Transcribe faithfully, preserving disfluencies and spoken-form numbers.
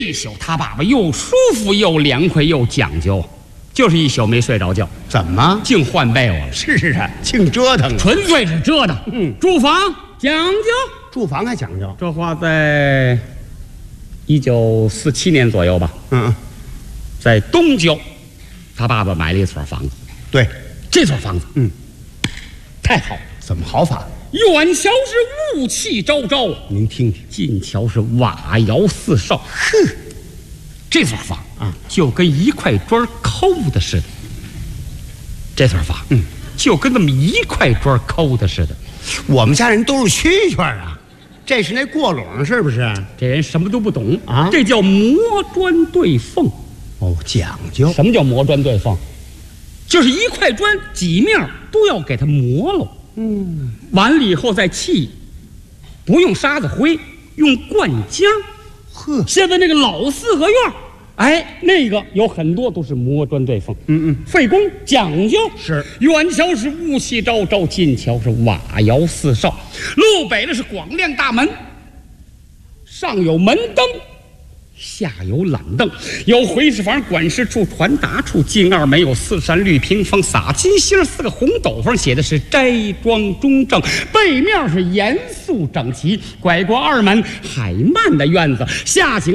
一宿他爸爸又舒服又凉快又讲究，就是一宿没睡着觉。 怎么？ 净换被窝了？ 是啊，净折腾了， 纯粹是折腾。嗯，住房讲究， 住房还讲究。 这话在一九四七年左右吧。 嗯， 在东郊，他爸爸买了一所房子。 对， 这所房子， 嗯， 太好。 怎么好法？ 远瞧是雾气昭昭， 您听听， 近瞧是瓦窑四少。 哼， 这所房啊， 就跟一块砖抠的似的。这所房， 嗯， 就跟那么一块砖抠的似的。 我们家人都是蛐蛐啊，这是那过垄是不是？ 这人什么都不懂啊， 这叫磨砖对缝。 哦，讲究。 什么叫磨砖对缝？就是一块砖几面都要给它磨了。 嗯， 完了以后再砌，不用沙子灰，用灌浆。 呵， 现在那个老四合院，哎，那个有很多都是磨砖对缝。 嗯嗯， 费工讲究。 是， 远瞧是雾气昭昭，近瞧是瓦窑四少。路北的是广亮大门，上有门灯，下有懒凳，有回事房、管事处、传达处，进二门有四扇绿屏风，撒金星，四个红斗篷，写的是斋庄中正，背面是严肃整齐。拐过二门，海漫的院子，下行